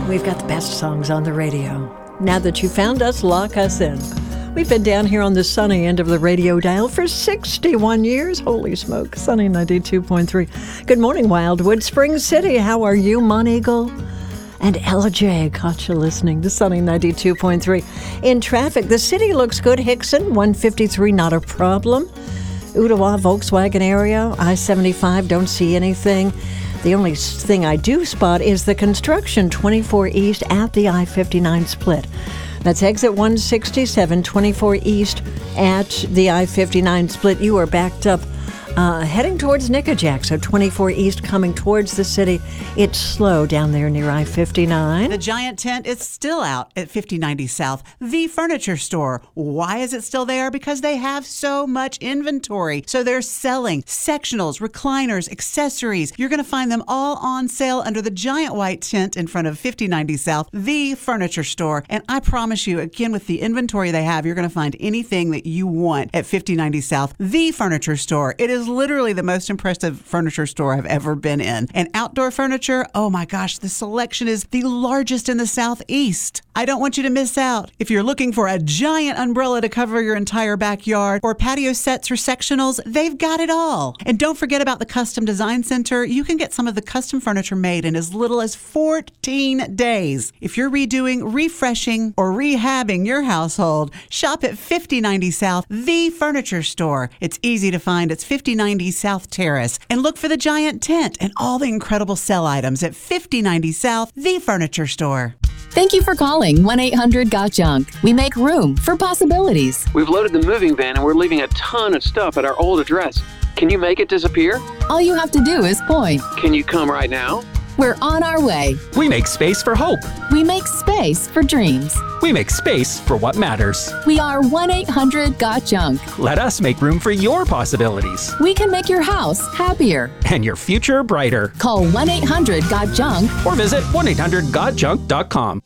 We've got the best songs on the radio. Now that you found us, lock us in. We've been down here on the sunny end of the radio dial for 61 years. Holy smoke, Sunny 92.3. Good morning, Wildwood, Spring City. How are you, Monteagle? And Ella J. caught you listening to Sunny 92.3. In traffic, the city looks good. Hickson, 153, not a problem. Ottawa, Volkswagen area, I-75, don't see anything. The only thing I do spot is the construction 24 East at the I-59 split. That's exit 167, 24 East at the I-59 split. You are backed up heading towards Nickajack, so 24 East coming towards the city. It's slow down there near I-59. The giant tent is still out at 5090 South, the furniture store. Why is it still there? Because they have so much inventory. So they're selling sectionals, recliners, accessories. You're going to find them all on sale under the giant white tent in front of 5090 South, the furniture store. And I promise you, again, with the inventory they have, you're going to find anything that you want at 5090 South, the furniture store. It is literally the most impressive furniture store I've ever been in. And outdoor furniture, oh my gosh, the selection is the largest in the Southeast. I don't want you to miss out. If you're looking for a giant umbrella to cover your entire backyard or patio sets or sectionals, they've got it all. And don't forget about the Custom Design Center. You can get some of the custom furniture made in as little as 14 days. If you're redoing, refreshing, or rehabbing your household, shop at 5090 South, the furniture store. It's easy to find. It's 5090 South Terrace. And look for the giant tent and all the incredible sell items at 5090 South, the furniture store. Thank you for calling 1-800-GOT-JUNK. We make room for possibilities. We've loaded the moving van and we're leaving a ton of stuff at our old address. Can you make it disappear? All you have to do is point. Can you come right now? We're on our way. We make space for hope. We make space for dreams. We make space for what matters. We are 1-800-GOT-JUNK. Let us make room for your possibilities. We can make your house happier. And your future brighter. Call 1-800-GOT-JUNK. Or visit 1-800-GOT-JUNK.com.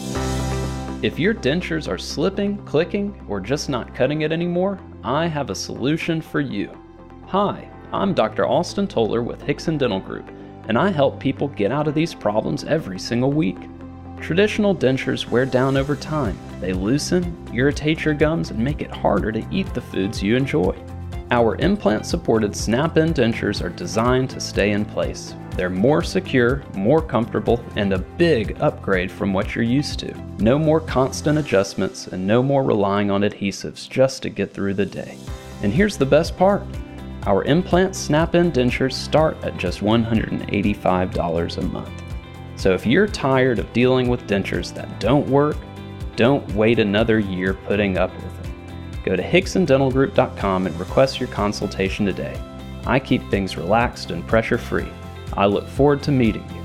If your dentures are slipping, clicking, or just not cutting it anymore, I have a solution for you. Hi, I'm Dr. Austin Toller with Hickson Dental Group, and I help people get out of these problems every single week. Traditional dentures wear down over time. They loosen, irritate your gums, and make it harder to eat the foods you enjoy. Our implant-supported snap-in dentures are designed to stay in place. They're more secure, more comfortable, and a big upgrade from what you're used to. No more constant adjustments and no more relying on adhesives just to get through the day. And here's the best part. Our implant snap-in dentures start at just $185 a month. So if you're tired of dealing with dentures that don't work, don't wait another year putting up with them. Go to HicksonDentalGroup.com and request your consultation today. I keep things relaxed and pressure-free. I look forward to meeting you.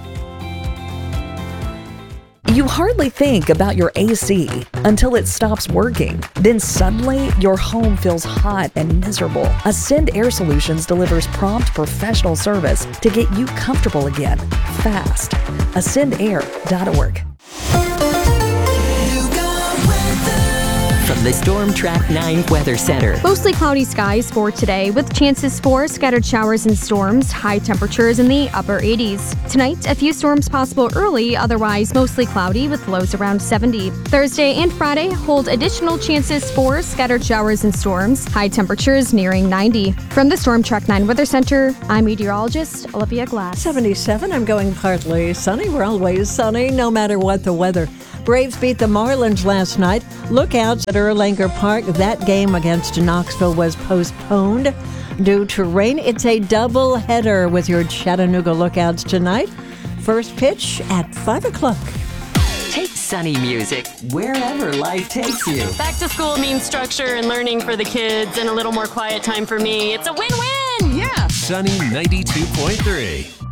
You hardly think about your AC until it stops working. Then suddenly, your home feels hot and miserable. Ascend Air Solutions delivers prompt professional service to get you comfortable again, fast. AscendAir.org. From the Storm Track 9 Weather Center. Mostly cloudy skies for today with chances for scattered showers and storms, high temperatures in the upper 80s. Tonight, a few storms possible early, otherwise mostly cloudy with lows around 70. Thursday and Friday hold additional chances for scattered showers and storms, high temperatures nearing 90. From the Storm Track 9 Weather Center, I'm meteorologist Olivia Glass. 77, I'm going partly sunny. We're always sunny, no matter what the weather. Braves beat the Marlins last night. Lookouts at Erlanger Park. That game against Knoxville was postponed due to rain. It's a double header with your Chattanooga Lookouts tonight. First pitch at 5 o'clock. Take Sunny music wherever life takes you. Back to school means structure and learning for the kids and a little more quiet time for me. It's a win-win! Yeah! Sunny 92.3.